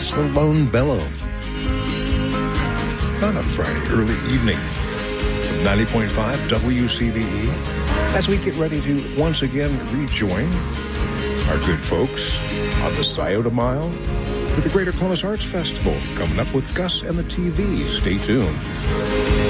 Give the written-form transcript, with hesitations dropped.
It's the Lone Bellow on a Friday early evening from 90.5 WCBE as we get ready to once again rejoin our good folks on the Scioto Mile for the Greater Columbus Arts Festival coming up with Gus and the TV. Stay tuned.